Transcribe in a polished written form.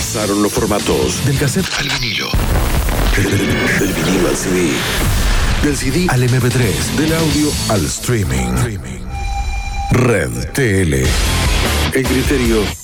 Pasaron los formatos del cassette al vinilo, del vinilo al CD, del CD al MP3, del audio al streaming. Red TL. El criterio